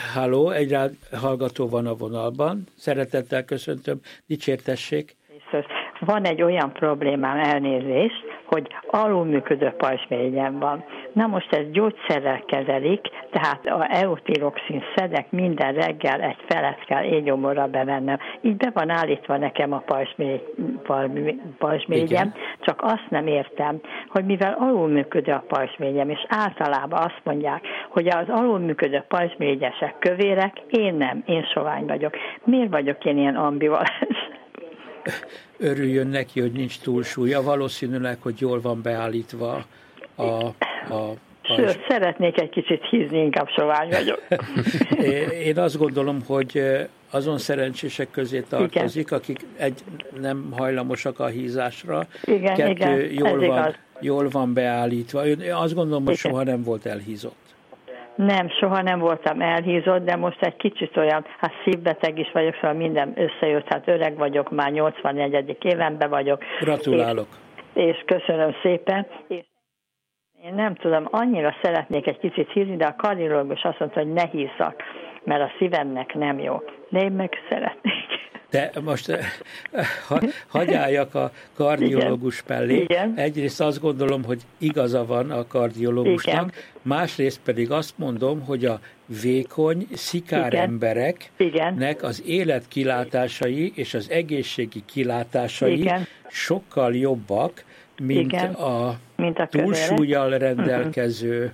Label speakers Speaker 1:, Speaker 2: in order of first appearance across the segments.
Speaker 1: Halló, egy hallgató van a vonalban. Szeretettel köszöntöm, dicsértessék.
Speaker 2: Van egy olyan problémám, elnézést, hogy alulműködő pajzsmirigyem van. Na most ezt gyógyszerrel kezelik, tehát a eutiroxin szedek, minden reggel egy felet kell éjgyomorra bevennem. Így be van állítva nekem a pajzsmirigyem, csak azt nem értem, hogy mivel alulműködő a pajzsmirigyem, és általában azt mondják, hogy az alulműködő pajzsmirigyesek kövérek, én nem, én sovány vagyok. Miért vagyok én ilyen ambivalens?
Speaker 1: Örüljön neki, hogy nincs túlsúlya. Valószínűleg, hogy jól van beállítva a
Speaker 2: Sőt, szeretnék egy kicsit hízni, inkább sovány vagyok.
Speaker 1: Én azt gondolom, hogy azon szerencsések közé tartozik, akik nem hajlamosak a hízásra, kettő jól van beállítva. Én azt gondolom, hogy soha nem volt elhízott.
Speaker 2: Nem, soha nem voltam elhízott, de most egy kicsit olyan, szívbeteg is vagyok, szóval minden összejött, öreg vagyok, már 84. évenben vagyok.
Speaker 1: Gratulálok.
Speaker 2: És köszönöm szépen. És én nem tudom, annyira szeretnék egy kicsit hízni, de a kardiológus azt mondta, hogy ne hízzak, mert a szívemnek nem jó. De én meg szeretnék.
Speaker 1: De most hagyjáljak a kardiológus mellé.
Speaker 2: Igen.
Speaker 1: Egyrészt azt gondolom, hogy igaza van a kardiológusnak, igen. Másrészt pedig azt mondom, hogy a vékony, szikár embereknek az életkilátásai és az egészségi kilátásai sokkal jobbak, mint a túlsúllyal rendelkező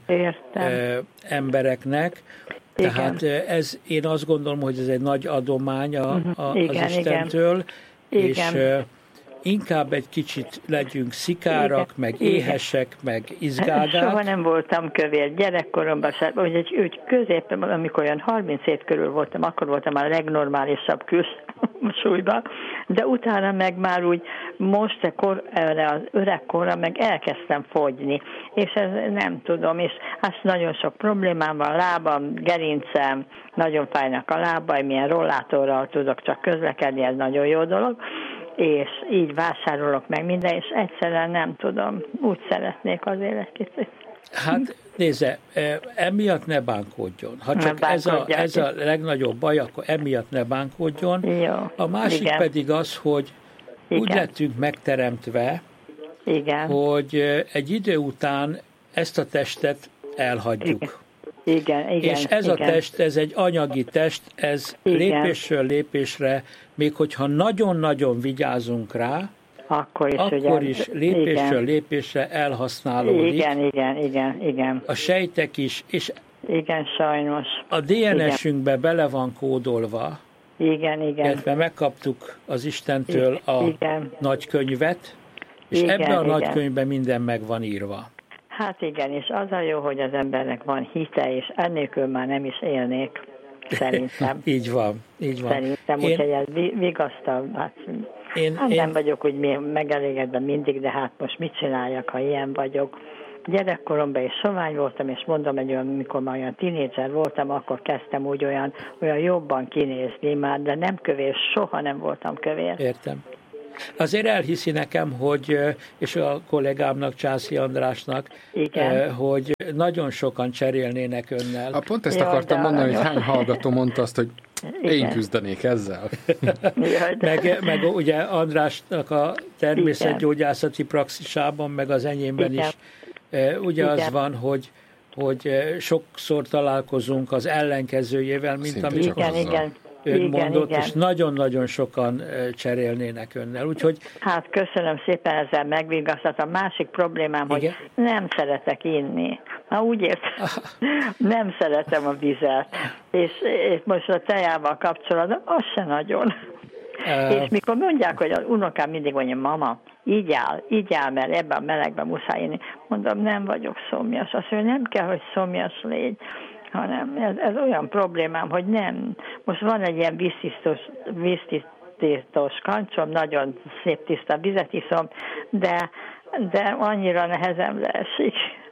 Speaker 1: embereknek. Tehát én azt gondolom, hogy ez egy nagy adomány az Istentől, és inkább egy kicsit legyünk szikárak, meg éhesek, meg izgágák.
Speaker 2: Soha nem voltam kövér, gyerekkoromban sem, úgy középen, amikor olyan 30 év körül voltam, akkor voltam a legnormálisabb súlyban, de utána meg már úgy most az öregkorra meg elkezdtem fogyni, és ez nem tudom, és nagyon sok problémám van, lábam, gerincem, nagyon fájnak a lábaim, milyen rollátorral tudok csak közlekedni, ez nagyon jó dolog, és így vásárolok meg minden, és egyszerűen nem tudom, úgy szeretnék azért egy kicsit.
Speaker 1: Hát nézze, emiatt ne bánkódjon. Ha csak ez a legnagyobb baj, akkor emiatt ne bánkódjon.
Speaker 2: Jó.
Speaker 1: A másik pedig az, hogy úgy lettünk megteremtve, hogy egy idő után ezt a testet elhagyjuk.
Speaker 2: Igen,
Speaker 1: és ez a test, ez egy anyagi test, ez lépésről lépésre, még hogyha nagyon-nagyon vigyázunk rá, akkor is lépésről lépésre elhasználódik.
Speaker 2: Igen.
Speaker 1: A sejtek is, és
Speaker 2: igen, sajnos.
Speaker 1: a DNS-ünkbe bele van kódolva.
Speaker 2: Igen.
Speaker 1: Megkaptuk az Istentől a nagykönyvet, és ebben a nagykönyvben minden meg van írva.
Speaker 2: Hát igen, és az a jó, hogy az embernek van hite, és ennélkül már nem is élnék, szerintem.
Speaker 1: Így van.
Speaker 2: Szerintem, úgyhogy ez vigasztal. Nem vagyok úgy megelégedve mindig, de hát most mit csináljak, ha ilyen vagyok. Gyerekkoromban is sovány voltam, és mondom, amikor már olyan tínédzser voltam, akkor kezdtem úgy olyan jobban kinézni már, de nem kövér, soha nem voltam kövér.
Speaker 1: Értem. Azért elhiszi nekem, hogy, és a kollégámnak, Császi Andrásnak, hogy nagyon sokan cserélnének önnel.
Speaker 3: Pont ezt akartam mondani, hogy hány hallgató mondta azt, hogy én küzdenék ezzel.
Speaker 1: meg ugye Andrásnak a természetgyógyászati praxisában, meg az enyémben is ugye az van, hogy sokszor találkozunk az ellenkezőjével, mint amit ön mondott, és nagyon-nagyon sokan cserélnének önnel. Úgyhogy...
Speaker 2: Hát köszönöm szépen, ezzel megvigasztat. A másik problémám, hogy nem szeretek inni. Úgy értem, nem szeretem a vizet. És most a tejával kapcsolatban, az se nagyon. És mikor mondják, hogy az unokám mindig mondja, mama, így áll, mert ebben a melegben muszáj inni. Mondom, nem vagyok szomjas. Azt mondja, nem kell, hogy szomjas légy, hanem ez olyan problémám, hogy nem. Most van egy ilyen víztisztítós kancsom, nagyon szép tiszta vizet iszom, de annyira nehezen leesik.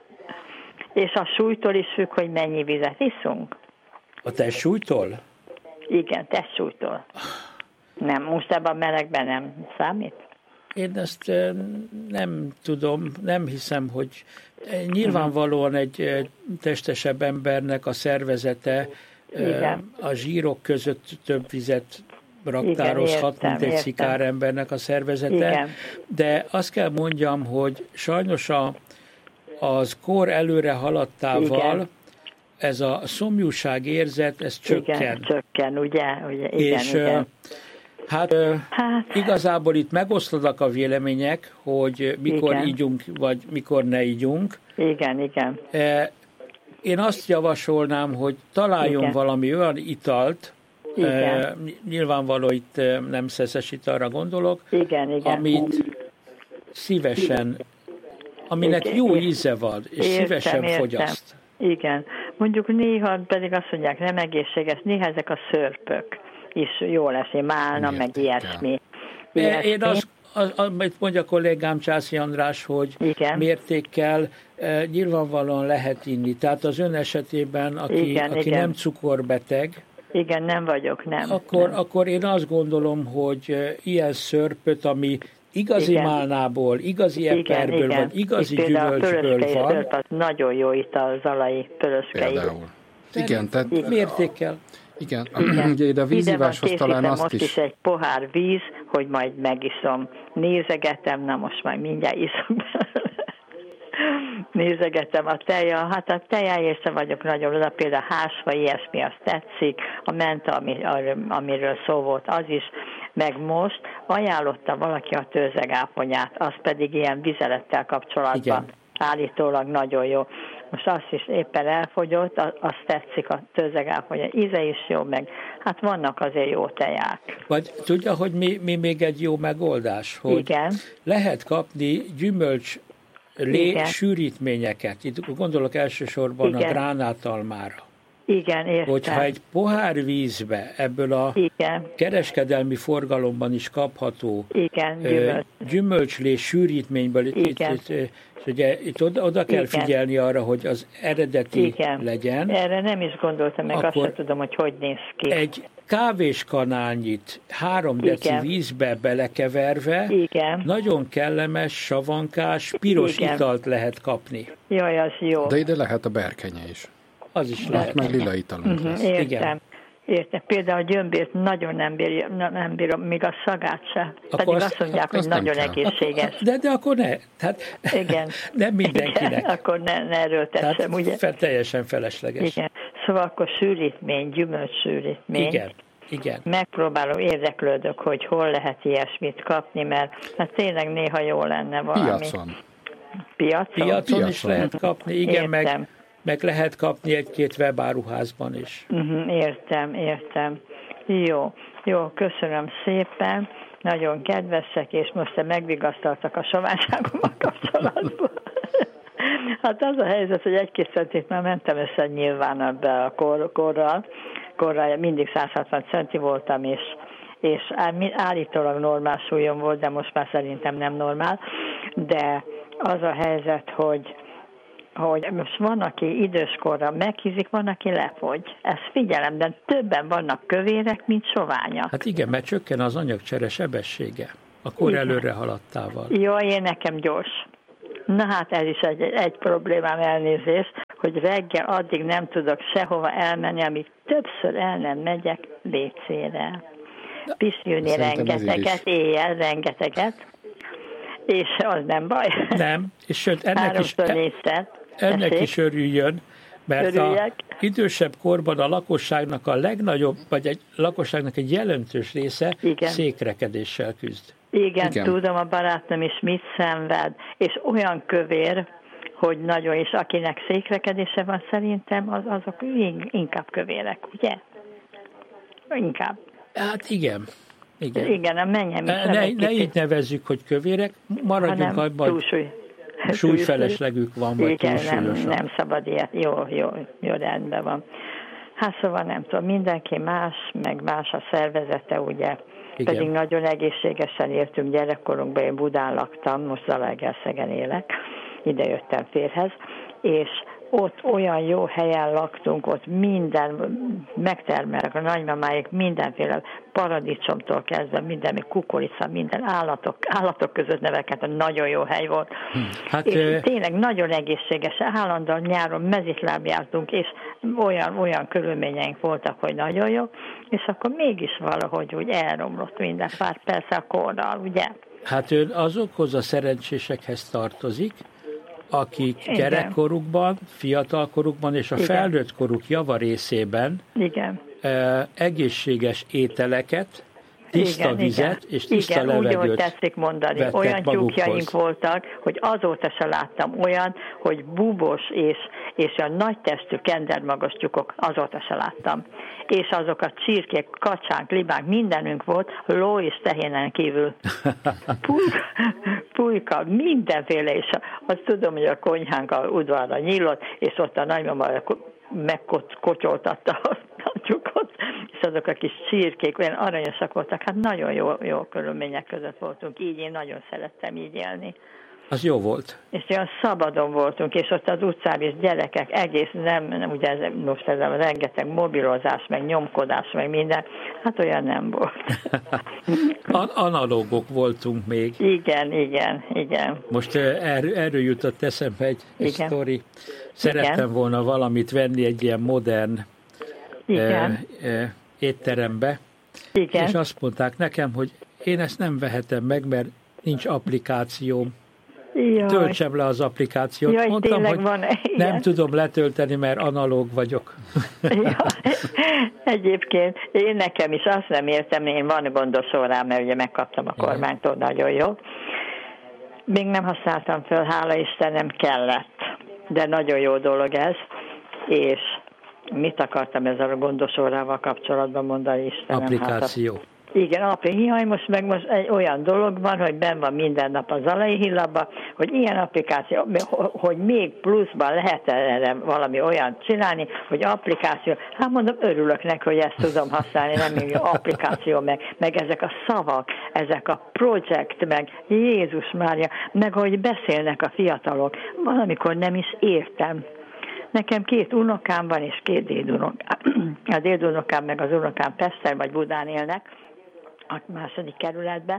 Speaker 2: És a súlytól is függ, hogy mennyi vizet iszunk.
Speaker 1: A testsúlytól?
Speaker 2: Igen, testsúlytól. Nem, most ebben a melegben nem számít?
Speaker 1: Én ezt nem tudom, nem hiszem, hogy nyilvánvalóan egy testesebb embernek a szervezete a zsírok között több vizet raktározhat, mint egy szikárembernek a szervezete.
Speaker 2: Igen.
Speaker 1: De azt kell mondjam, hogy sajnos az kor előre haladtával ez a szomjúság érzet, ez csökken.
Speaker 2: Igen, csökken, ugye?
Speaker 1: És hát igazából itt megoszlanak a vélemények, hogy mikor ígyunk, vagy mikor ne ígyunk.
Speaker 2: Igen.
Speaker 1: Én azt javasolnám, hogy találjon valami olyan italt, nyilvánvaló itt nem szeszes italra gondolok, amit szívesen, aminek jó íze van, és szívesen fogyaszt.
Speaker 2: Igen. Mondjuk néha pedig azt mondják, nem egészséges, néha ezek a szörpök is jól esni, málna, meg ilyesmi.
Speaker 1: Én amit mondja a kollégám Császi András, hogy mértékkel nyilvánvalóan lehet inni. Tehát az ön esetében, aki nem cukorbeteg,
Speaker 2: nem vagyok, nem.
Speaker 1: Akkor én azt gondolom, hogy ilyen szörpöt, ami igazi málnából, igazi eperből, vagy igazi gyümölcsből van.
Speaker 2: Szörp az nagyon jó itt a zalai pöröszkei.
Speaker 3: Igen, tehát
Speaker 1: mértékkel.
Speaker 3: Igen, ugye ide a víziváshoz talán azt
Speaker 2: most is egy pohár víz, hogy majd megiszom. Nézegetem, na most majd mindjárt iszom. Nézegetem a teja, hát a tejáért vagyok nagyon oda, például hásva, ilyesmi, az tetszik, a menta, amiről szó volt, az is, meg most ajánlotta valaki a tőzegáponyát, az pedig ilyen vizelettel kapcsolatban. Állítólag nagyon jó. Most azt is éppen elfogyott, azt tetszik a tőzegáponya. Íze is jó, meg hát vannak azért jó teják.
Speaker 1: Vagy tudja, hogy mi még egy jó megoldás? Hogy lehet kapni gyümölcs sűrítményeket. Itt gondolok elsősorban a gránátalmára.
Speaker 2: Igen, értem.
Speaker 1: Hogyha egy pohár vízbe ebből a kereskedelmi forgalomban is kapható gyümölcslé sűrítményből, itt oda kell figyelni arra, hogy az eredeti legyen.
Speaker 2: Erre nem is gondoltam, meg azt sem tudom, hogy néz ki.
Speaker 1: Egy kávéskanálnyit 3 deci vízbe belekeverve nagyon kellemes, savankás, piros italt lehet kapni.
Speaker 2: Jaj, az jó.
Speaker 3: De ide lehet a berkenye is.
Speaker 1: Az is lehet.
Speaker 3: Meg lila italunk lesz.
Speaker 2: Értem. Például a gyömbért nagyon nem bírom, még a szagát se. Pedig azt mondják, hogy nagyon egészséges.
Speaker 1: De akkor ne. Tehát nem mindenkinek.
Speaker 2: Akkor ne erőltessem, ugye?
Speaker 1: Teljesen felesleges.
Speaker 2: Igen. Szóval akkor sűrítmény, gyümölcssűrítmény.
Speaker 1: Igen.
Speaker 2: Megpróbálom, érdeklődök, hogy hol lehet ilyesmit kapni, mert hát tényleg néha jó lenne valami.
Speaker 3: Piacon
Speaker 1: is lehet kapni, igen, meg lehet kapni egy-két webáruházban is.
Speaker 2: Értem. Jó, köszönöm szépen. Nagyon kedvesek, és most megvigasztaltak a soványságommal kapcsolatban. Hát az a helyzet, hogy 1-2 centit már mentem össze nyilván ebbe a korral mindig 160 centi voltam, és állítólag normál súlyom volt, de most már szerintem nem normál. De az a helyzet, hogy most van, aki időskorra meghízik, van, aki lefogy. Ezt figyelem, de többen vannak kövérek, mint soványak.
Speaker 1: Hát igen, mert csökken az anyagcsere sebessége a kor előre haladtával.
Speaker 2: Én nekem gyors. Na hát ez is egy problémám, elnézést, hogy reggel addig nem tudok sehova elmenni, amíg többször el nem megyek WC-re. Piszülni rengeteget, éjjel rengeteget, és az nem baj.
Speaker 1: Nem, és sőt, ennek is örüljön, mert az idősebb korban a lakosságnak a legnagyobb, vagy egy lakosságnak egy jelentős része székrekedéssel küzd.
Speaker 2: Igen, tudom, a barátnőm is mit szenved, és olyan kövér, hogy nagyon, és akinek székrekedése van, szerintem azok inkább kövérek, ugye? Inkább.
Speaker 1: Hát igen.
Speaker 2: Igen, a mennyem is.
Speaker 1: Ne így nevezzük, hogy kövérek, maradjunk abban, súlyfeleslegük van, vagy túlsúlyosan.
Speaker 2: Nem szabad ilyet. Jó, rendben van. Hát szóval nem tudom, mindenki más, meg más a szervezete, ugye? Igen. Pedig nagyon egészségesen éltünk gyerekkorunkban, én Budán laktam, most Zalaegerszegen élek, ide jöttem férhez, és ott olyan jó helyen laktunk, ott minden megtermelnek, a nagymamáik mindenféle paradicsomtól kezdve, minden kukorica, minden állatok között nevelkedett, nagyon jó hely volt. Hát, és tényleg nagyon egészséges, állandóan nyáron mezitláb jártunk, és olyan körülményeink voltak, hogy nagyon jó, és akkor mégis valahogy úgy elromlott minden, persze a korral, ugye?
Speaker 1: Hát ön azokhoz a szerencsésekhez tartozik, akik gyerekkorukban, fiatalkorukban és a felnőtt koruk javarészében egészséges ételeket, tiszta vizet és tiszta levegőt
Speaker 2: úgy tetszik mondani. Olyan tyúkjaink voltak, hogy azóta se láttam olyan, hogy búbos és a nagy testű kendermagas tyúkok, azóta se láttam. És azok a csirkék, kacsánk, libánk, mindenünk volt, ló és tehénen kívül. Pulyka, mindenféle, és azt tudom, hogy a konyhánk a udvarra nyílott, és ott a nagymama megkocsoltatta a tyúkot, és azok a kis csirkék olyan aranyosak voltak, hát nagyon jó körülmények között voltunk, így én nagyon szerettem így élni.
Speaker 1: Az jó volt.
Speaker 2: És olyan szabadon voltunk, és ott az utcán is gyerekek, egész nem ugye most ez a rengeteg mobilozás, meg nyomkodás, meg minden, hát olyan nem volt.
Speaker 1: Analógok voltunk még.
Speaker 2: Igen.
Speaker 1: Most erről jutott eszembe egy sztori. Szerettem volna valamit venni egy ilyen modern étterembe, és azt mondták nekem, hogy én ezt nem vehetem meg, mert nincs applikációm. Jaj. Töltsem le az applikációt.
Speaker 2: Jaj,
Speaker 1: mondtam, hogy nem tudom letölteni, mert analóg vagyok.
Speaker 2: Ja. Egyébként én nekem is azt nem értem, én van gondos órám, mert ugye megkaptam a kormánytól, nagyon jó. Még nem használtam föl, hála Istenem, kellett. De nagyon jó dolog ez, és mit akartam ezzel a gondos órával kapcsolatban mondani, Istenem?
Speaker 1: Applikáció.
Speaker 2: Igen, most egy olyan dolog van, hogy benn van minden nap a Zalai Hillabban, hogy ilyen applikáció, hogy még pluszban lehet erre valami olyan csinálni, hogy applikáció, hát mondom, örülök neki, hogy ezt tudom használni, nem még applikáció, meg ezek a szavak, ezek a projekt, meg Jézus Mária, meg hogy beszélnek a fiatalok, valamikor nem is értem. Nekem 2 unokám van, és 2 dédunokám. A dédunokám meg az unokám Pesten vagy Budán élnek, a 2. kerületben,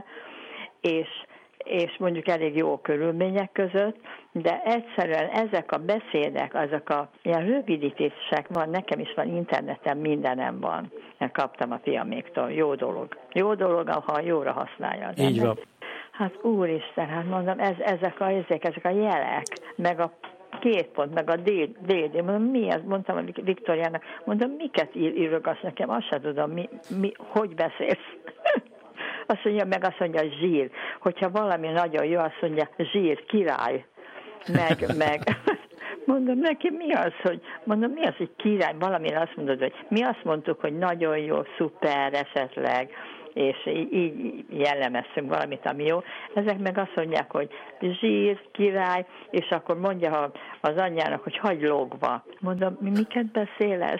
Speaker 2: és mondjuk elég jó körülmények között, de egyszerűen ezek a beszédek, azok a ilyen rövidítések van, nekem is van interneten, mindenem van. Én kaptam a fiaméktól, jó dolog. Jó dolog, ha jóra használja.
Speaker 1: Így van.
Speaker 2: Hát úristen, hát mondom, ezek a jelek, meg a 2 pont, meg a DD, mondom, mi ez? Mondtam a Viktoriának, mondom, miket írogasz nekem, azt sem tudom, hogy beszélsz. Azt mondja, zsír. Hogyha valami nagyon jó, azt mondja, zsír, király. Meg. Mondom, neki mi az, hogy király? Valamire azt mondod, hogy mi azt mondtuk, hogy nagyon jó, szuper, esetleg, és így jellemeztünk valamit, ami jó. Ezek meg azt mondják, hogy zsír, király, és akkor mondja az anyjának, hogy hagy lógva. Mondom, miket beszélesz?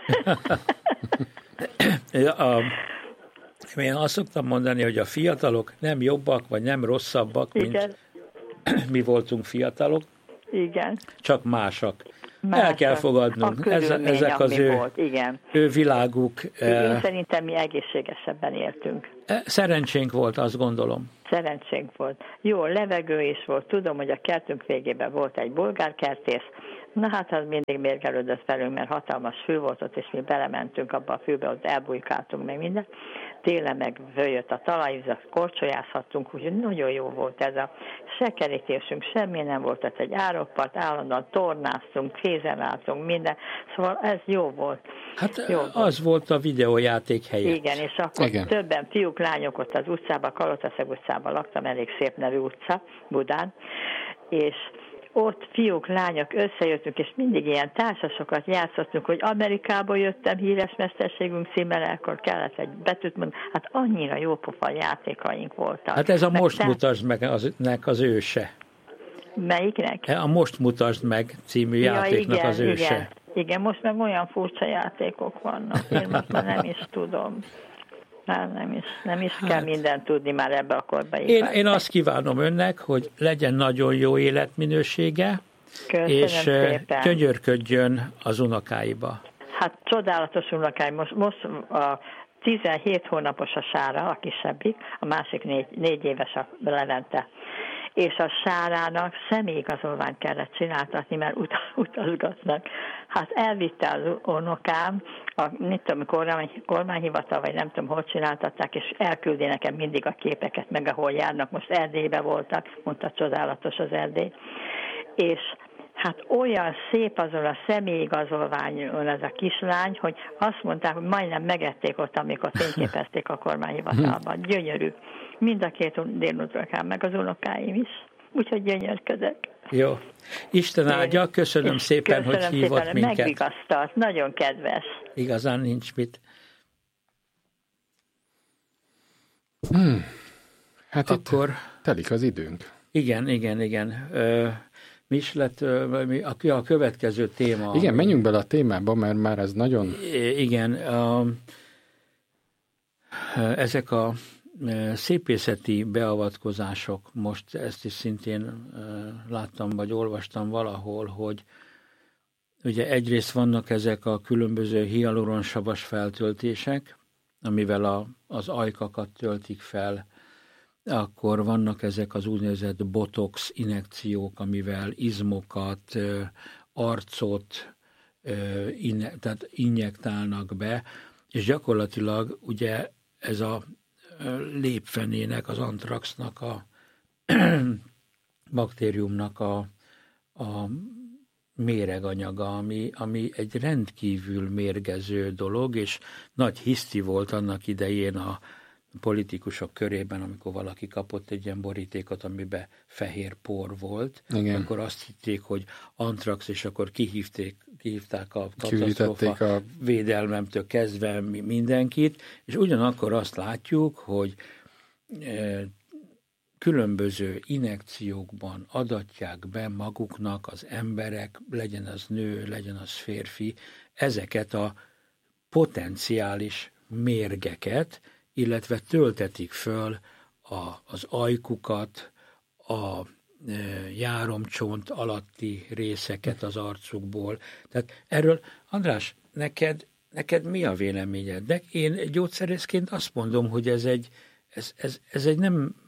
Speaker 1: Én azt szoktam mondani, hogy a fiatalok nem jobbak, vagy nem rosszabbak, mint mi voltunk fiatalok.
Speaker 2: Igen.
Speaker 1: Csak másak. El kell fogadnunk. Ezek az ő világuk.
Speaker 2: Én szerintem mi egészségesebben éltünk.
Speaker 1: Szerencsénk volt, azt gondolom.
Speaker 2: Szerencsénk volt. Jó, levegő is volt. Tudom, hogy a kertünk végében volt egy bolgárkertész. Na hát az mindig mérgelődött velünk, mert hatalmas fű volt ott, és mi belementünk abba a fűbe, ott elbújkáltunk meg minden. Télen meg följött a talajvíz, korcsolyázhattunk, úgyhogy nagyon jó volt ez a se kerítésünk, semmi nem volt, tehát egy árokpart, állandóan tornáztunk, kézen álltunk, minden, szóval ez jó volt.
Speaker 1: Hát jó az volt a videójáték helye.
Speaker 2: Igen, és akkor többen fiúk, lányok ott az utcában, Kalotaszeg utcában laktam, elég szép nevű utca, Budán, és ott fiúk, lányok összejöttünk, és mindig ilyen társasokat játszottunk, hogy Amerikából jöttem híres mesterségünk címmel, akkor kellett egy betűt mondani, hát annyira jópofa játékaink voltak.
Speaker 1: Hát ez a Most mutasd meg az őse.
Speaker 2: Melyiknek?
Speaker 1: A Most mutasd meg című játéknak az őse.
Speaker 2: Igen, most meg olyan furcsa játékok vannak, én most már nem is tudom. Nem is kell mindent tudni már ebbe a korba.
Speaker 1: Én azt kívánom önnek, hogy legyen nagyon jó életminősége, és szépen. Gyönyörködjön az unokáiba.
Speaker 2: Hát csodálatos unokáim. Most a 17 hónapos a Sára, a kisebbik, a másik 4 éves a Levente. És a Sárának személyigazolványt kellett csináltatni, mert utazgatnak. Hát elvitte az unokám, mit tudom, kormányhivatal, vagy nem tudom, hol csináltatták, és elküldi nekem mindig a képeket, meg ahol járnak. Most Erdélybe voltak, mondta, csodálatos az Erdély. És hát olyan szép azon a személyigazolványon ez a kislány, hogy azt mondták, hogy majdnem megették ott, amikor fényképezték a kormányhivatalban. Gyönyörű. Mind a 2 délutókám, meg az unokáim is. Úgyhogy gyönyörködök.
Speaker 1: Jó. Isten áldja, köszönöm szépen, hogy hívott szépen, minket.
Speaker 2: Megvigasztalt, nagyon kedves.
Speaker 1: Igazán nincs mit.
Speaker 3: Hát akkor telik az időnk.
Speaker 1: Igen. Mi is lett a következő téma?
Speaker 3: Igen, menjünk bele a témába, mert már ez nagyon...
Speaker 1: Igen, ezek a szépészeti beavatkozások, most ezt is szintén láttam, vagy olvastam valahol, hogy ugye egyrészt vannak ezek a különböző hialuronsavas feltöltések, amivel az ajkakat töltik fel, akkor vannak ezek az úgynevezett botox injekciók, amivel izmokat, arcot tehát injektálnak be, és gyakorlatilag ugye ez a lépfenének, az antraxnak, a baktériumnak a méreganyaga, ami egy rendkívül mérgező dolog, és nagy hiszti volt annak idején a politikusok körében, amikor valaki kapott egy ilyen borítékot, amiben fehér por volt, akkor azt hitték, hogy antrax, és akkor kihívták a katasztrófa védelmemtől kezdve mindenkit, és ugyanakkor azt látjuk, hogy különböző injekciókban adatják be maguknak az emberek, legyen az nő, legyen az férfi, ezeket a potenciális mérgeket, illetve töltetik föl az ajkukat, a járomcsont alatti részeket az arcukból. Tehát erről, András, neked mi a véleményed? De én gyógyszerészként azt mondom, hogy ez egy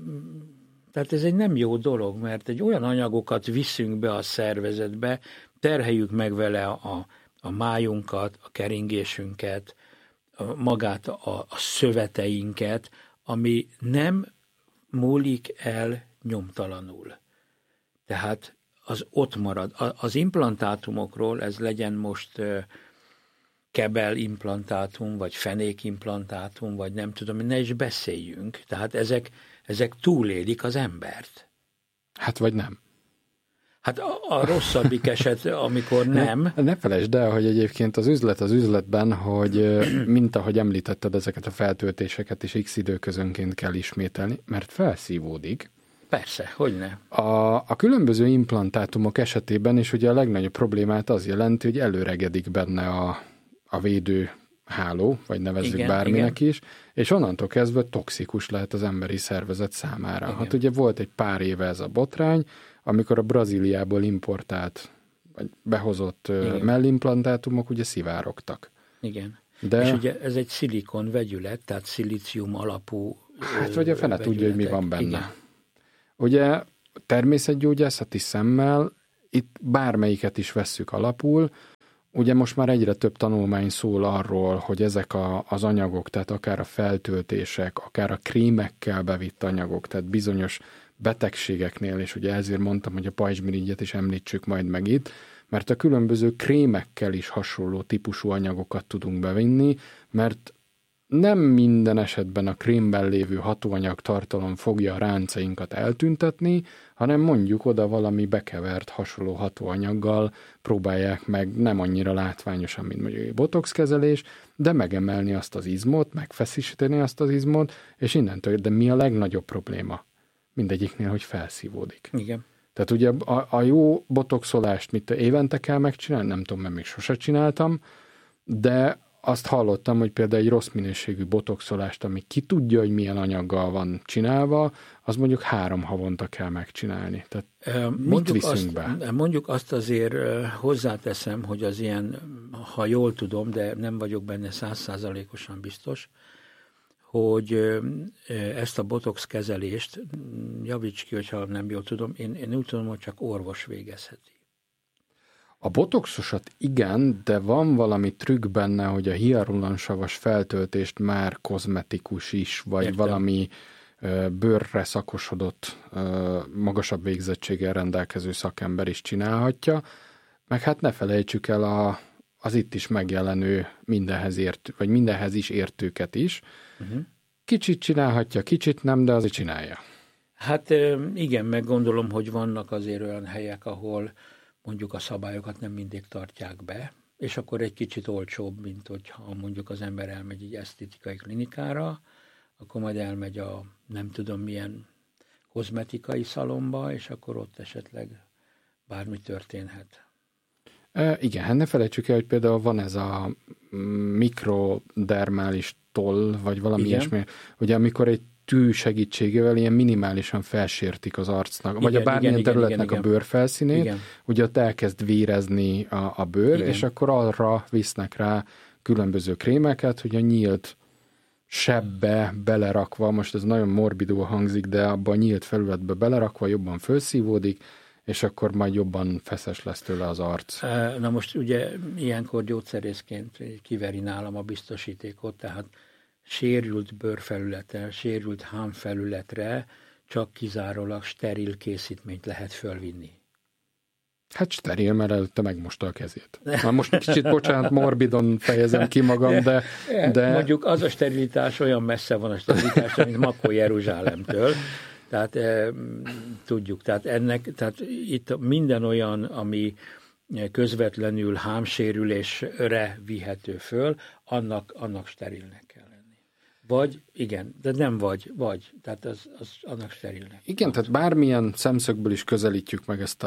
Speaker 1: nem jó dolog, mert egy olyan anyagokat viszünk be a szervezetbe, terheljük meg vele a májunkat, a keringésünket, magát a szöveteinket, ami nem múlik el nyomtalanul. Tehát az ott marad. Az implantátumokról, ez legyen most kebel implantátum, vagy fenékimplantátum, vagy nem tudom, ne is beszéljünk. Tehát ezek túlélik az embert.
Speaker 3: Hát vagy nem.
Speaker 1: Hát a rosszabbik eset, amikor nem.
Speaker 3: Ne felejtsd el, hogy egyébként az üzletben, hogy mint ahogy említetted, ezeket a feltöltéseket is x időközönként kell ismételni, mert felszívódik.
Speaker 1: Persze, hogyne.
Speaker 3: A különböző implantátumok esetében is ugye a legnagyobb problémát az jelenti, hogy előregedik benne a védő háló, vagy nevezzük bárminek is, és onnantól kezdve toxikus lehet az emberi szervezet számára. Igen. Hát ugye volt egy pár éve ez a botrány, amikor a Brazíliából importált, vagy behozott mellimplantátumok ugye szivárogtak.
Speaker 1: Igen. És ugye ez egy szilikon vegyület, tehát szilícium alapú
Speaker 3: hát vagy a fene tudja, hogy mi van benne. Igen. Ugye természetgyógyászati szemmel itt bármelyiket is vesszük alapul, ugye most már egyre több tanulmány szól arról, hogy ezek az anyagok, tehát akár a feltöltések, akár a krémekkel bevitt anyagok, tehát bizonyos betegségeknél, és ugye ezért mondtam, hogy a pajzsmirigyet is említsük majd meg itt, mert a különböző krémekkel is hasonló típusú anyagokat tudunk bevinni, mert nem minden esetben a krémben lévő hatóanyag tartalom fogja a ráncainkat eltüntetni, hanem mondjuk oda valami bekevert hasonló hatóanyaggal próbálják meg nem annyira látványosan, mint mondjuk egy botox kezelés, de megemelni azt az izmot, megfeszíteni azt az izmot, és innentől, de mi a legnagyobb probléma? Mindegyiknél, hogy felszívódik.
Speaker 1: Igen.
Speaker 3: Tehát ugye a jó botoxolást évente kell megcsinálni, nem tudom, mert még sose csináltam, de azt hallottam, hogy például egy rossz minőségű botoxolást, ami ki tudja, hogy milyen anyaggal van csinálva, az mondjuk 3 havonta kell megcsinálni. Tehát mit viszünk be?
Speaker 1: Mondjuk azt azért hozzáteszem, hogy az ilyen, ha jól tudom, de nem vagyok benne 100%-osan biztos, hogy ezt a botox kezelést, javíts ki, hogyha nem jól tudom, én úgy tudom, hogy csak orvos végezheti.
Speaker 3: A botoxosat igen, de van valami trükk benne, hogy a hialuransavas feltöltést már kozmetikus is, vagy
Speaker 1: Értem.
Speaker 3: valami bőrre szakosodott, magasabb végzettséggel rendelkező szakember is csinálhatja, meg hát ne felejtsük el az itt is megjelenő mindenhez is értőket is. Uh-huh. Kicsit csinálhatja, kicsit nem, de azért csinálja.
Speaker 1: Hát igen, meg gondolom, hogy vannak azért olyan helyek, ahol mondjuk a szabályokat nem mindig tartják be, és akkor egy kicsit olcsóbb, mint hogyha mondjuk az ember elmegy egy esztétikai klinikára, akkor majd elmegy a nem tudom milyen kozmetikai szalomba, és akkor ott esetleg bármi történhet.
Speaker 3: Igen, hát ne felejtsük el, hogy például van ez a mikrodermális toll, vagy valami ilyesmi, ugye amikor egy tű segítségével ilyen minimálisan felsértik az arcnak, igen, vagy a bármilyen területnek a bőrfelszínét, igen. Ugye ott elkezd vérezni a bőr, igen. És akkor arra visznek rá különböző krémeket, hogy a nyílt sebbe belerakva, most ez nagyon morbidul hangzik, de abban a nyílt felületbe belerakva jobban felszívódik, és akkor majd jobban feszes lesz tőle az arc.
Speaker 1: Na most ugye ilyenkor gyógyszerészként kiveri nálam a biztosítékot, tehát sérült bőrfelületen, sérült hámfelületre csak kizárólag steril készítményt lehet fölvinni.
Speaker 3: Hát steril, mert előtte megmosta a kezét. Na most kicsit, bocsánat, morbidon fejezem ki magam, de...
Speaker 1: Mondjuk az a sterilitás olyan messze van a sterilitás, mint Makó Jeruzsálemtől. Tehát tudjuk, tehát itt minden olyan, ami közvetlenül hámsérülésre vihető föl, annak sterilnek kell lenni. Vagy, igen, de nem vagy, tehát az annak sterilnek.
Speaker 3: Igen, tehát bármilyen szemszögből is közelítjük meg ezt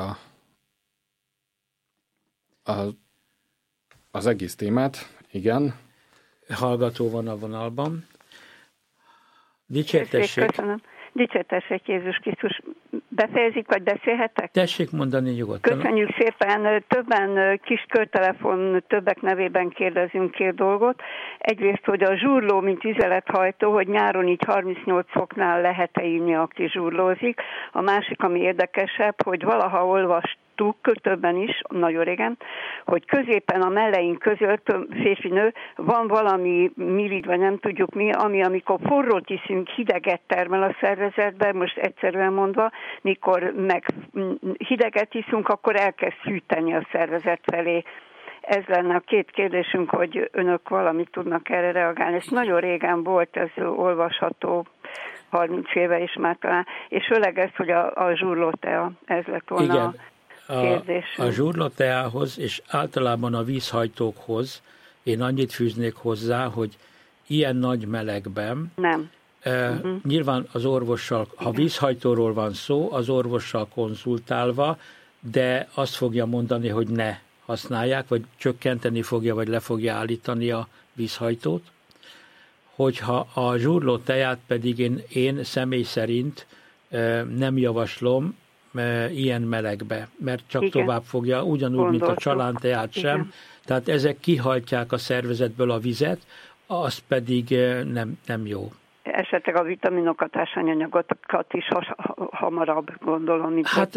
Speaker 3: az egész témát, igen.
Speaker 1: Hallgató van a vonalban. Dicsértessék.
Speaker 4: Köszönöm. Dicsértessék Jézus Krisztus. Befejezik, vagy beszélhetek?
Speaker 1: Tessék mondani nyugodtan.
Speaker 4: Köszönjük szépen. Többen kis körtelefon, többek nevében kérdezünk 2 dolgot. Egyrészt, hogy a zsurló, mint üzelethajtó, hogy nyáron így 38 foknál lehet-e inni, aki zsurlózik. A másik, ami érdekesebb, hogy valaha olvastuk, többen is, nagyon régen, hogy középen a melleink között, férfi-nő, van valami milid, vagy nem tudjuk mi, ami amikor forrót iszünk, hideget termel a szervezetben, most egyszerűen mondva, mikor meg hideget iszunk, akkor elkezd hűteni a szervezet felé. Ez lenne a 2 kérdésünk, hogy önök valamit tudnak erre reagálni. Ez nagyon régen volt, ez olvasható, 30 éve is már talán, és főleg ez, hogy a zsurlótea, ez lett volna.
Speaker 1: Igen. A zsurlóteához és általában a vízhajtókhoz én annyit fűznék hozzá, hogy ilyen nagy melegben
Speaker 4: nem.
Speaker 1: Nyilván az orvossal, ha vízhajtóról van szó, az orvossal konzultálva, de azt fogja mondani, hogy ne használják, vagy csökkenteni fogja, vagy le fogja állítani a vízhajtót. Hogyha a zsurlóteját pedig én személy szerint nem javaslom, ilyen melegbe, mert csak igen. Tovább fogja, ugyanúgy, mint a csalánteát sem. Igen. Tehát ezek kihajtják a szervezetből a vizet, az pedig nem jó.
Speaker 4: Esetleg a vitaminokat, ásványanyagokat is hamarabb gondolom, mint
Speaker 1: hát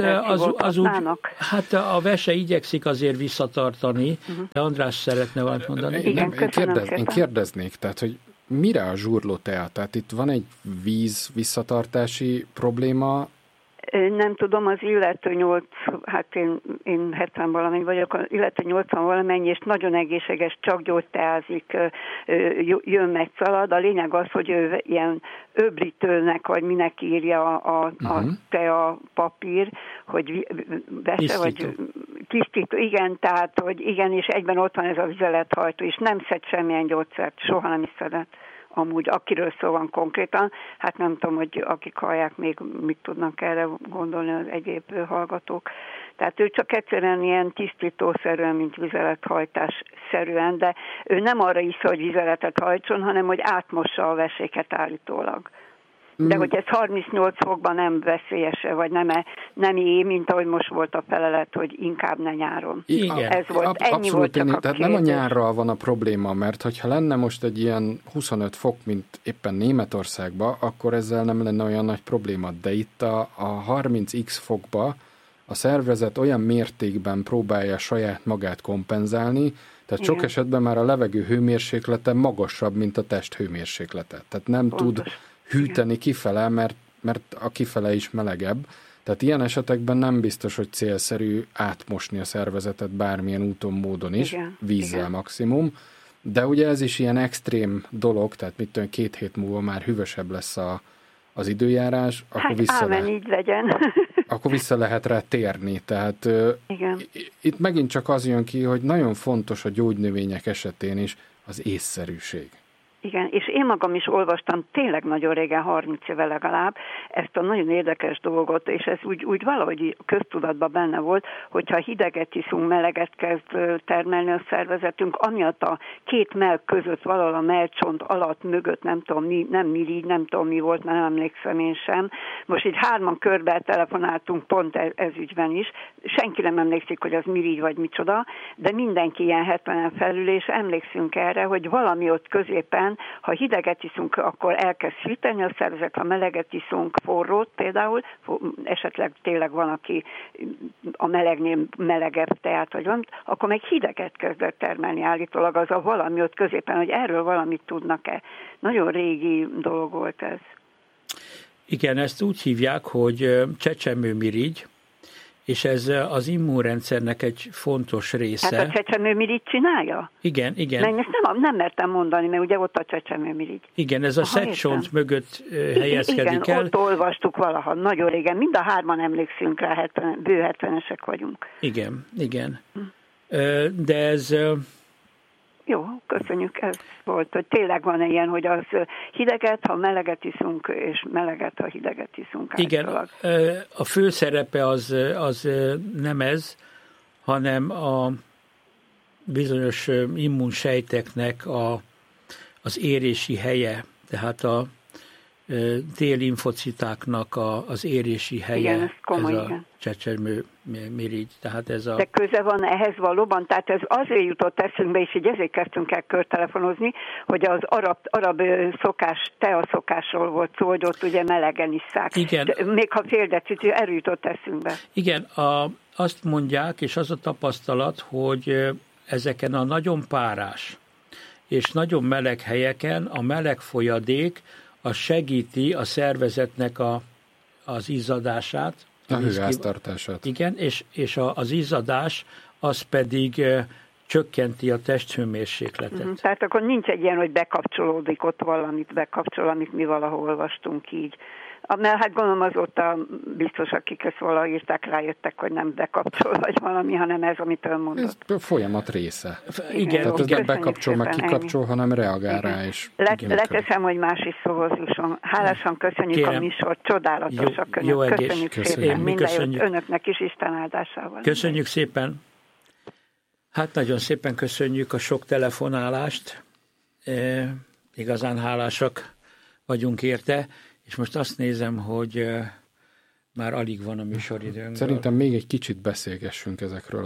Speaker 1: a vese igyekszik azért visszatartani, de András szeretne valamit mondani.
Speaker 4: Igen,
Speaker 3: én kérdeznék, tehát, hogy mire a zsurlótea? Tehát itt van egy víz visszatartási probléma.
Speaker 4: Nem tudom, az illető hát én 70 valamennyi vagyok, az illető 80 valamennyi, és nagyon egészséges, csak gyógyteázik, jön meg szalad. A lényeg az, hogy ő ilyen öblítőnek, vagy minek írja a tea papír, hogy vese, vagy tisztító, igen, tehát, hogy igen, és egyben ott van ez a vizelethajtó, és nem szed semmilyen gyógyszert, soha nem is szedett. amúgy akiről szó van konkrétan, hát nem tudom, hogy akik hallják még mit tudnak erre gondolni az egyéb hallgatók. Tehát ő csak egyszerűen ilyen tisztítószerűen, mint vizelethajtás-szerűen, de ő nem arra iszza, hogy vizeletet hajtson, hanem hogy átmossa a veséket állítólag. De hogy ez 38 fokban nem veszélyese, vagy nem éj, mint ahogy most volt a felelet, hogy inkább ne nyáron.
Speaker 1: Igen.
Speaker 4: Ez volt, ennyi
Speaker 3: abszolút
Speaker 4: volt csak a
Speaker 3: tehát
Speaker 4: kérdés.
Speaker 3: nem a nyárral van a probléma, mert hogyha lenne most egy ilyen 25 fok, mint éppen Németországban, akkor ezzel nem lenne olyan nagy probléma. De itt a 30x fokba a szervezet olyan mértékben próbálja saját magát kompenzálni, tehát sok esetben már a levegő hőmérséklete magasabb, mint a test hőmérséklete. Tehát nem tud hűteni kifele, mert a kifele is melegebb. Tehát ilyen esetekben nem biztos, hogy célszerű átmosni a szervezetet bármilyen úton, módon is, vízzel maximum. De ugye ez is ilyen extrém dolog, tehát mit tudom, 2 hét múlva már hűvösebb lesz az időjárás, akkor
Speaker 4: így legyen.
Speaker 3: akkor vissza lehet rá térni. Tehát itt megint csak az jön ki, hogy nagyon fontos a gyógynövények esetén is az észszerűség.
Speaker 4: Igen, és én magam is olvastam tényleg nagyon régen, 30 éve legalább, ezt a nagyon érdekes dolgot, és ez úgy valahogy köztudatban benne volt, hogyha hideget iszunk, meleget kezd termelni a szervezetünk, amiatt a 2 mell között, valahol a mellcsont alatt, mögött, nem tudom mi, nem mirigy, nem tudom mi volt, mert nem emlékszem én sem. Most így 3 körbe telefonáltunk pont ez ügyben is, senki nem emlékszik, hogy az mirigy vagy micsoda, de mindenki ilyen 70-en felül, és emlékszünk erre, hogy valami ott középen, ha hideget iszunk, akkor elkezd hűteni a szervezet, ha meleget iszunk, forrót például, esetleg tényleg van, aki a melegnél melegebb teát, vagy van, akkor meg hideget kezdett termelni állítólag az a valami ott középen, hogy erről valamit tudnak-e. Nagyon régi dolog volt ez.
Speaker 1: Igen, ezt úgy hívják, hogy csecsemőmirigy, és ez az immunrendszernek egy fontos része.
Speaker 4: Hát a csecsemőmirigy csinálja?
Speaker 1: Igen.
Speaker 4: Mert ezt nem mertem mondani, mert ugye ott a csecsemőmirigy.
Speaker 1: Igen, ez a szegcsont mögött helyezkedik el.
Speaker 4: Ott olvastuk valaha, nagyon régen. Mind a 3-an emlékszünk rá, bő 70-esek vagyunk.
Speaker 1: Igen. De ez...
Speaker 4: Jó, köszönjük, ez volt, hogy tényleg van ilyen, hogy az hideget, ha meleget iszunk, és meleget, ha hideget iszunk.
Speaker 1: Igen, a fő szerepe az nem ez, hanem a bizonyos immunsejteknek az érési helye, tehát a T-limfocitáknak az érési helye.
Speaker 4: Igen, ez komoly,
Speaker 1: ez a csecsemőmirigy. Tehát ez a...
Speaker 4: De köze van ehhez valóban, tehát ez azért jutott eszünkbe, és így ezért kezdtünk el körtelefonozni, hogy az arab szokás, teaszokásról volt szó, hogy ott ugye melegen isszák.
Speaker 1: Igen.
Speaker 4: De még ha fél decit, erről jutott eszünkbe.
Speaker 1: Igen, azt mondják, és az a tapasztalat, hogy ezeken a nagyon párás és nagyon meleg helyeken a meleg folyadék az segíti a szervezetnek az izzadását.
Speaker 3: A hőháztartását.
Speaker 1: Igen, és az izzadás az pedig csökkenti a testhőmérsékletet.
Speaker 4: Tehát akkor nincs egy ilyen, hogy bekapcsolódik, ott valamit bekapcsol, amit mi valahol olvastunk így. Mert hát gondolom azóta biztos, akik ezt valahogy írták, rájöttek, hogy nem bekapcsol vagy valami, hanem ez, amit ön mondott.
Speaker 3: Ez folyamat része.
Speaker 1: Igen.
Speaker 3: Tehát ez nem bekapcsol, meg kikapcsol, hanem reagál rá is.
Speaker 4: Leteszem, hogy más is szóhoz jusson. Hálásan köszönjük
Speaker 1: Kérem.
Speaker 4: A műsort, csodálatosak köszönjük szépen. Minden jót önöknek is, Isten áldásával.
Speaker 1: Köszönjük szépen. Hát nagyon szépen köszönjük a sok telefonálást. Igazán hálásak vagyunk érte. És most azt nézem, hogy már alig van a műsoridőnk.
Speaker 3: Szerintem még egy kicsit beszélgessünk ezekről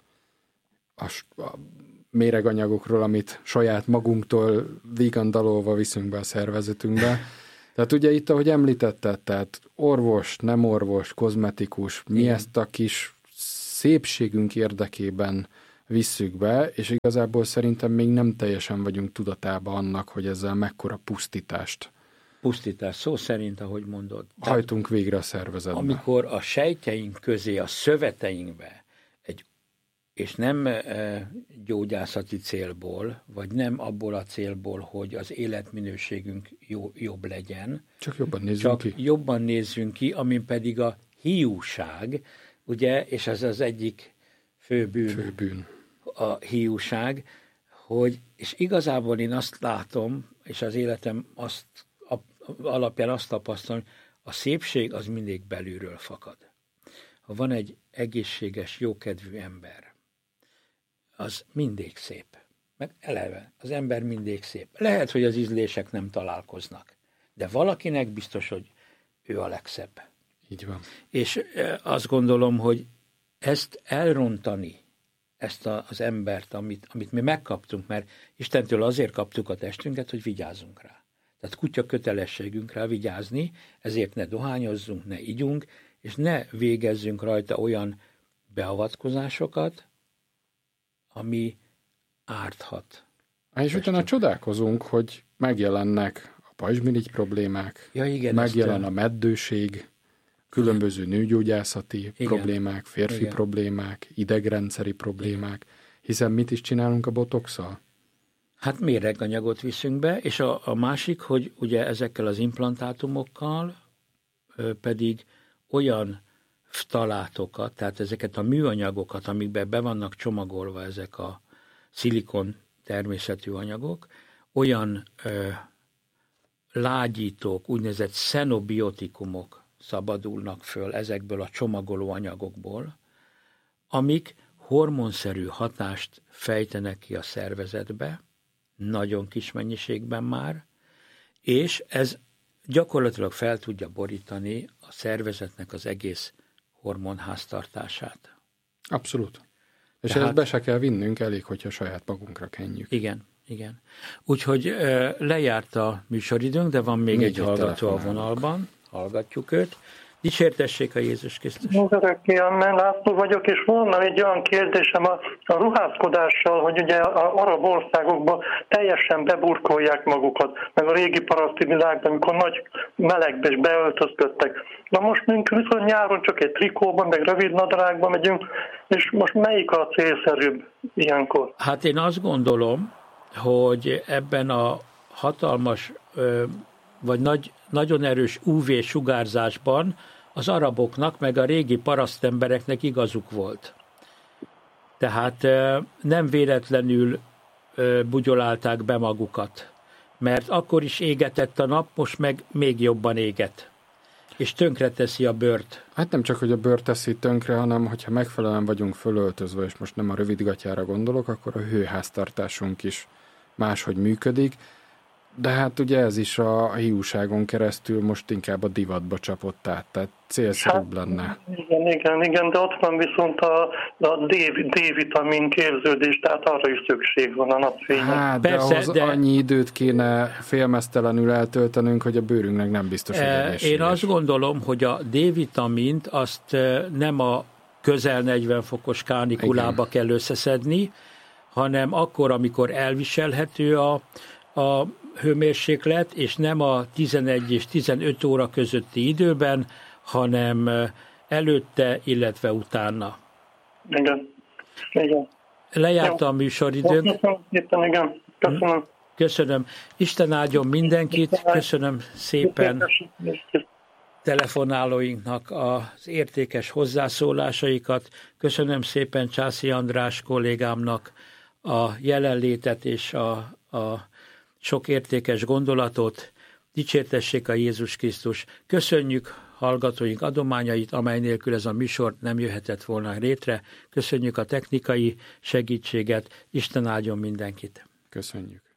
Speaker 3: a méreganyagokról, amit saját magunktól vigandalolva viszünk be a szervezetünkbe. Tehát ugye itt, ahogy említetted, tehát orvos, nem orvos, kozmetikus, mi ezt a kis szépségünk érdekében visszük be, és igazából szerintem még nem teljesen vagyunk tudatában annak, hogy ezzel mekkora pusztítás,
Speaker 1: szó szerint, ahogy mondod.
Speaker 3: Hajtunk végre a szervezetbe.
Speaker 1: Amikor a sejtjeink közé, a szöveteinkbe, és nem gyógyászati célból, vagy nem abból a célból, hogy az életminőségünk jobb legyen.
Speaker 3: Csak jobban nézzünk ki, amin pedig a hiúság, ugye, és ez az egyik fő bűn. A hiúság,
Speaker 1: és igazából én azt látom, és az életem alapján azt tapasztalom, a szépség az mindig belülről fakad. Ha van egy egészséges, jókedvű ember, az mindig szép. Meg eleve, az ember mindig szép. Lehet, hogy az ízlések nem találkoznak, de valakinek biztos, hogy ő a legszebb.
Speaker 3: Így van.
Speaker 1: És azt gondolom, hogy ezt elrontani, ezt az embert, amit mi megkaptunk, mert Istentől azért kaptuk a testünket, hogy vigyázzunk rá. Tehát kutya kötelességünk rá vigyázni, ezért ne dohányozzunk, ne igyunk, és ne végezzünk rajta olyan beavatkozásokat, ami árthat.
Speaker 3: És utána csodálkozunk, hogy megjelennek a pajzsmirigy problémák, megjelen a meddőség, különböző nőgyógyászati problémák, férfi problémák, idegrendszeri problémák, hiszen mit is csinálunk a botoxsal?
Speaker 1: Hát méreganyagot viszünk be, és a másik, hogy ugye ezekkel az implantátumokkal pedig olyan ftalátokat, tehát ezeket a műanyagokat, amikben be vannak csomagolva ezek a szilikon természetű anyagok, olyan lágyítók, úgynevezett xenobiotikumok szabadulnak föl ezekből a csomagoló anyagokból, amik hormonszerű hatást fejtenek ki a szervezetbe, nagyon kis mennyiségben már, és ez gyakorlatilag fel tudja borítani a szervezetnek az egész hormonháztartását.
Speaker 3: Abszolút. És ezt be se kell vinnünk, elég, hogyha saját magunkra kenjük.
Speaker 1: Igen. Úgyhogy lejárt a műsoridőnk, de van még egy hallgató a vonalban. Hallgatjuk őt. Dicsértessék a Jézus Krisztus.
Speaker 5: Mert László vagyok, és volna egy olyan kérdésem a ruházkodással, hogy ugye az arab országokban teljesen beburkolják magukat, meg a régi paraszti világban, amikor nagy melegbe is beöltözködtek. Na most viszont nyáron csak egy trikóban, meg rövid nadrágban megyünk, és most melyik a célszerűbb ilyenkor?
Speaker 1: Hát én azt gondolom, hogy ebben a hatalmas vagy nagyon erős UV-sugárzásban az araboknak, meg a régi parasztembereknek igazuk volt. Tehát nem véletlenül bugyolálták be magukat, mert akkor is égetett a nap, most meg még jobban éget, és tönkreteszi a bőrt.
Speaker 3: Hát nem csak, hogy a bőrt teszi tönkre, hanem hogyha megfelelően vagyunk fölöltözve, és most nem a rövidgatjára gondolok, akkor a hőháztartásunk is máshogy működik. De hát ugye ez is a hiúságon keresztül most inkább a divatba csapott át, tehát célszerűbb lenne.
Speaker 5: Igen, de ott van viszont a D-vitamin képződés, tehát arra is szükség van a napfényen.
Speaker 3: Hát, persze, ahhoz annyi időt kéne félmeztelenül eltöltenünk, hogy a bőrünknek nem biztos, hogy egészséges.
Speaker 1: Én azt gondolom, hogy a D-vitamint azt nem a közel 40 fokos kánikulába kell összeszedni, hanem akkor, amikor elviselhető a hőmérséklet, és nem a 11 és 15 óra közötti időben, hanem előtte, illetve utána.
Speaker 5: Igen.
Speaker 1: Lejárt a műsoridőnk.
Speaker 5: Köszönöm.
Speaker 1: Köszönöm. Isten áldjon mindenkit, köszönöm szépen telefonálóinknak az értékes hozzászólásaikat, köszönöm szépen Császi András kollégámnak a jelenlétet és a sok értékes gondolatot. Dicsértessék a Jézus Krisztus. Köszönjük hallgatóink adományait, amely nélkül ez a műsor nem jöhetett volna létre. Köszönjük a technikai segítséget. Isten áldjon mindenkit.
Speaker 3: Köszönjük.